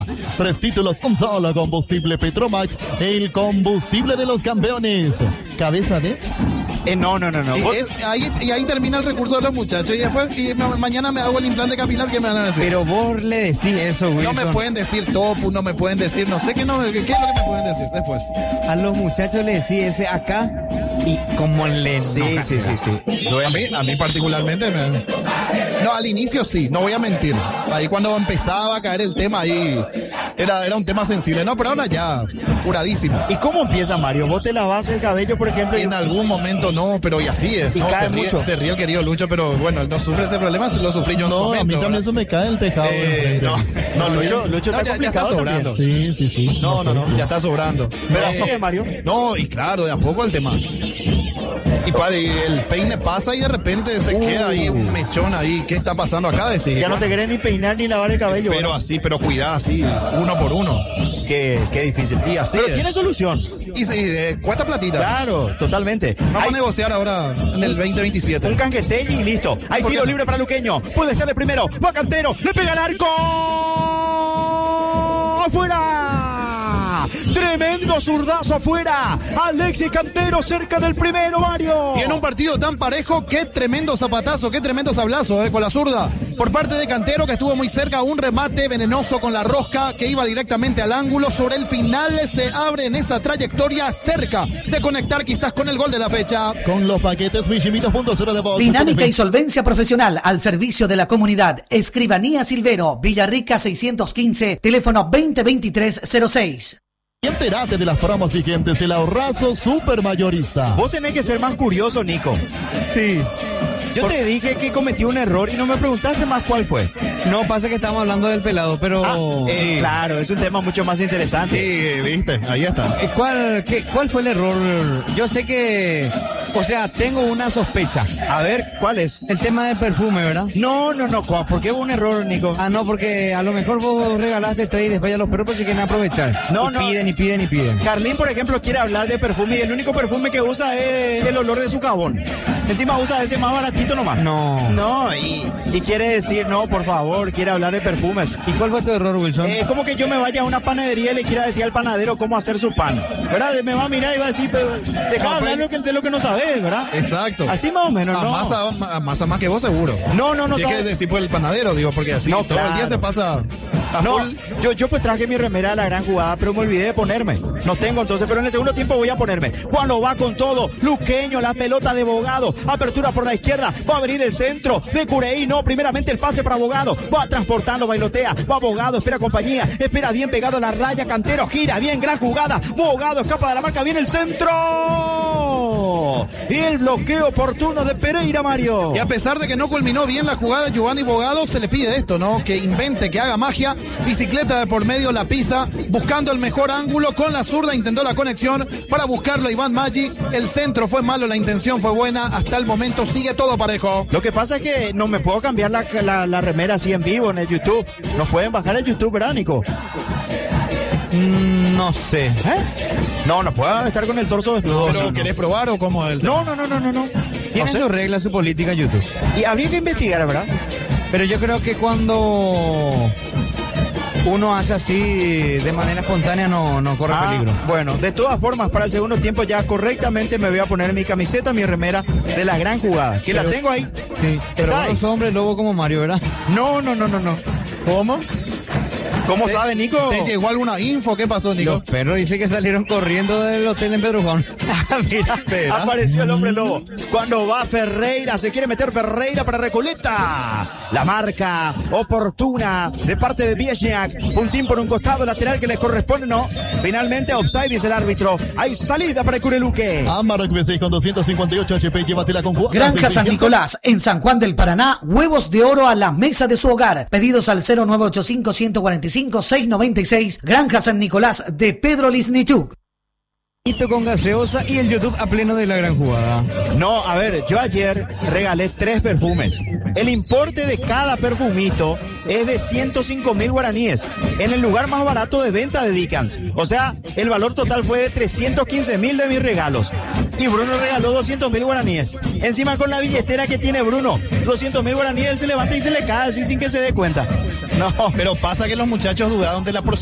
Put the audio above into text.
3 títulos, un solo combustible Petromax, el combustible de los campeones. Cabeza de... No. Ahí termina el recurso de los muchachos. Y después mañana me hago el implante capilar. ¿Qué me van a decir? Pero vos le decís eso, Wilson. No me pueden decir topu, no me pueden decir, no sé qué es lo que me pueden decir después. A los muchachos le decís ese acá y como le... Sí. A mí particularmente No, al inicio sí, no voy a mentir. Ahí cuando empezaba a caer el tema, ahí era un tema sensible. No, pero ahora ya, curadísimo. ¿Y cómo empieza, Mario? ¿Vos te lavas el cabello, por ejemplo? En algún momento no, pero y así es. Y ¿no? cae mucho. Se ríe el querido Lucho, pero bueno, no sufre ese problema, lo sufrí yo en su No, momento, a mí también ¿verdad? se me cae el tejado. No, Lucho está complicado sobrando. también. Sí. No, ya está sobrando. Pero así es, Mario. No, y claro, de a poco el tema. Y padre, el peine pasa y de repente se queda ahí un mechón ahí. ¿Qué está pasando acá? Decir, Ya no te querés ni peinar ni lavar el cabello. pero ¿verdad? así, pero cuidado así, uno por uno. Qué difícil. Y así Pero es. tiene solución. Y sí, cuesta platita. Claro, totalmente. Vamos Hay a negociar ahora en el 2027. un canquetelli y listo. Hay tiro libre para Luqueño. Puede estar el primero. Va Cantero. Le pega el arco. ¡Afuera! Tremendo zurdazo afuera. Alexis Cantero cerca del primero, Mario. Y en un partido tan parejo, qué tremendo zapatazo, qué tremendo sablazo con la zurda. Por parte de Cantero, que estuvo muy cerca, un remate venenoso con la rosca que iba directamente al ángulo. Sobre el final se abre en esa trayectoria cerca de conectar quizás con el gol de la fecha. Con los paquetes Michimito.0 de voz. Dinámica y solvencia profesional al servicio de la comunidad. Escribanía Silvero, Villarrica 615, teléfono 2023-06. Y entérate de las promos vigentes, el ahorrazo supermayorista. Vos tenés que ser más curioso, Nico. Sí. Yo te dije que cometí un error y no me preguntaste más cuál fue. No, pasa que estamos hablando del pelado, pero... Claro, es un tema mucho más interesante. Sí, viste, ahí está. ¿Cuál fue el error? Yo sé que... O sea, tengo una sospecha. A ver, ¿cuál es? El tema del perfume, ¿verdad? No. ¿Por qué hubo un error, Nico? Ah, no, porque a lo mejor vos regalaste 3 y después ya los perros se quieren aprovechar. No. Y piden. Carlín, por ejemplo, quiere hablar de perfume y el único perfume que usa es el olor de su jabón. Encima usa ese más baratito nomás. No, y quiere decir, no, por favor, quiere hablar de perfumes. ¿Y cuál fue tu error, Wilson? Es como que yo me vaya a una panadería y le quiera decir al panadero cómo hacer su pan, ¿verdad? Me va a mirar y va a decir, pero deja de hablar de lo que no sabes, ¿verdad? Exacto. Así más o menos, ¿no? Masa más que vos, seguro. No. Tienes que decir por el panadero, digo, porque así No, todo el día claro. se pasa a full. Yo pues traje mi remera de la gran jugada, pero me olvidé de ponerme. No tengo entonces, pero en el segundo tiempo voy a ponerme. Cuando va con todo, Luqueño, la pelota de Bogado, apertura por la izquierda, va a venir el centro de Cureí, no, primeramente el pase para Bogado, va transportando, bailotea, va Bogado, espera compañía, espera bien pegado a la raya, Cantero, gira bien, gran jugada, Bogado escapa de la marca, viene el centro y el bloqueo oportuno de Pereira, Mario. Y a pesar de que no culminó bien la jugada, Giovanni Bogado se le pide esto, ¿no? Que invente, que haga magia, bicicleta de por medio, la pisa, buscando el mejor ángulo, con la zurda intentó la conexión para buscarlo a Iván Maggi, el centro fue malo, la intención fue buena, hasta el momento sigue todo parejo. Lo que pasa es que no me puedo cambiar la remera así en vivo en el YouTube. Nos pueden bajar el YouTube, ¿verdad, Nico? No sé. No puedo estar con el torso desnudo. ¿Pero querés probar o cómo es el tema? No. Tiene sé. su regla, su política YouTube. Y habría que investigar, ¿verdad? Pero yo creo que cuando uno hace así de manera espontánea no corre peligro. Bueno, de todas formas, para el segundo tiempo ya correctamente me voy a poner mi camiseta, mi remera de la gran jugada. Que la tengo ahí. Sí, pero Está ahí. los hombres lobo como Mario, ¿verdad? No. ¿Cómo? ¿Cómo sabe, Nico? ¿Te llegó alguna info? ¿Qué pasó, Nico? Los perros dice que salieron corriendo del hotel en Pedrujón. Mira, apareció el hombre lobo. Cuando va Ferreira, se quiere meter Ferreira para Recoleta. La marca oportuna de parte de Viesniak. Puntín por un costado, lateral que le corresponde, no. Finalmente, offside, dice el árbitro. Hay salida para Cureluque. Amarok V6 con 258 HP, llévatela con cuatro. Granja San Nicolás, en San Juan del Paraná, huevos de oro a la mesa de su hogar. Pedidos al 0985-145-696, Granja San Nicolás de Pedro Lisnichuk. Con gaseosa y el YouTube a pleno de la gran jugada. No, a ver, yo ayer regalé 3 perfumes. El importe de cada perfumito es de 105.000 guaraníes, en el lugar más barato de venta de Dickens. O sea, el valor total fue de 315.000 de mis regalos. Y Bruno regaló 200.000 guaraníes. Encima con la billetera que tiene Bruno, 200.000 guaraníes, él se levanta y se le cae así sin que se dé cuenta. No, Pero pasa que los muchachos dudaron de la